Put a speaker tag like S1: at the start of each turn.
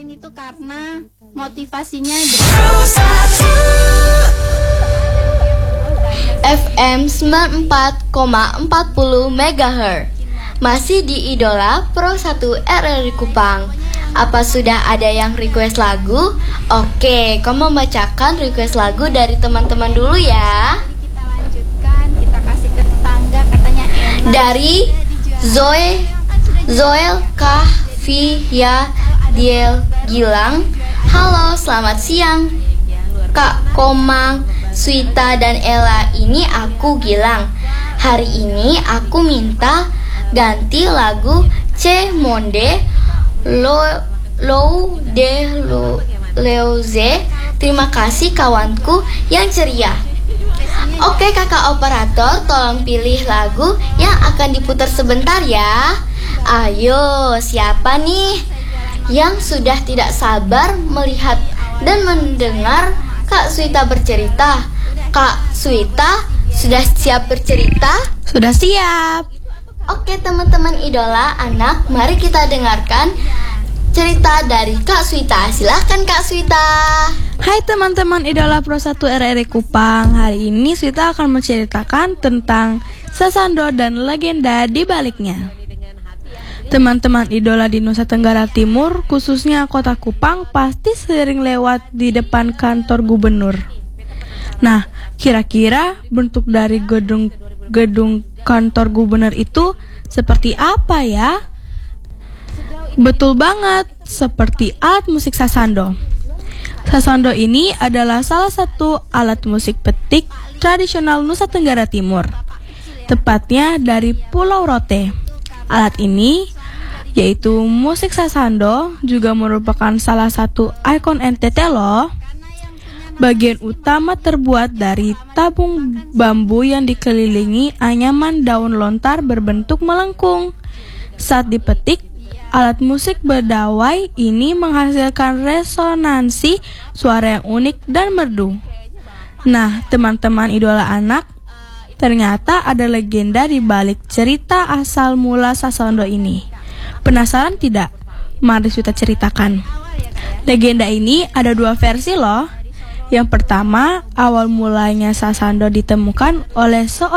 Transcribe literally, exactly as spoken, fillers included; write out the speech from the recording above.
S1: ini tuh karena motivasinya
S2: F M sembilan puluh empat koma empat puluh megahertz. Masih di Idola Pro satu R R I Kupang. Apa sudah ada yang request lagu? Oke, kau membacakan request lagu dari teman-teman dulu ya.
S1: Kita lanjutkan, kita kasih ke tetangga katanya enak.
S2: Dari Zoe Zoel Kahvia Diel Gilang. Halo, selamat siang Kak Komang, Swita dan Ella. Ini aku Gilang. Hari ini aku minta ganti lagu C Monde Lo Lou de Lo Leoze. Terima kasih kawanku yang ceria. Oke kakak operator, tolong pilih lagu yang akan diputar sebentar ya. Ayo, siapa nih yang sudah tidak sabar melihat dan mendengar Kak Swita bercerita? Kak Swita, sudah siap bercerita?
S3: Sudah siap.
S2: Oke teman-teman Idola anak, mari kita dengarkan cerita dari Kak Swita. Silahkan Kak Swita.
S3: Hai teman-teman Idola Pro satu R R I Kupang. Hari ini Swita akan menceritakan tentang Sasando dan legenda di baliknya. Teman-teman Idola di Nusa Tenggara Timur, khususnya kota Kupang, pasti sering lewat di depan kantor gubernur. Nah, kira-kira bentuk dari gedung gedung kantor gubernur itu seperti apa ya? Betul banget, seperti alat musik Sasando. Sasando ini adalah salah satu alat musik petik tradisional Nusa Tenggara Timur, tepatnya dari Pulau Rote. Alat ini, yaitu musik Sasando, juga merupakan salah satu ikon N T T loh. Bagian utama terbuat dari tabung bambu yang dikelilingi anyaman daun lontar berbentuk melengkung. Saat dipetik, alat musik berdawai ini menghasilkan resonansi suara yang unik dan merdu. Nah, teman-teman Idola anak, ternyata ada legenda di balik cerita asal mula Sasando ini. Penasaran tidak? Mari kita ceritakan. Legenda ini ada dua versi loh. Yang pertama, awal mulanya Sasando ditemukan oleh seorang